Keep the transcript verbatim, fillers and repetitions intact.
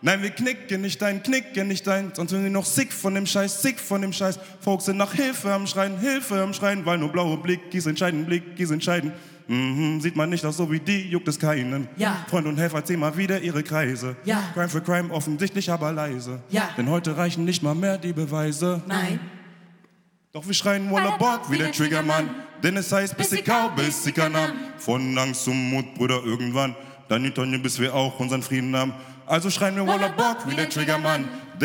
Nein, wir knicken nicht ein, knicken nicht ein, sonst sind wir noch sick von dem Scheiß, sick von dem Scheiß. Folks sind nach Hilfe am Schreien, Hilfe am Schreien, weil nur blaue Blickies entscheiden, Blickies entscheiden. Mhm, sieht man nicht auch so wie die, juckt es keinen. Ja. Freund und Helfer ziehen mal wieder ihre Kreise. Ja. Crime for Crime, offensichtlich aber leise. Ja. Denn heute reichen nicht mal mehr die Beweise. Nein. Doch wir schreien Walla Bock wie der Triggermann. Denn es heißt, bis ich kau, bis ich kann haben. Von Angst zum Mut, Brüder, irgendwann. Dann die Tonne, bis wir auch unseren Frieden haben. Also schreien wir Walla Bock wie der Triggermann.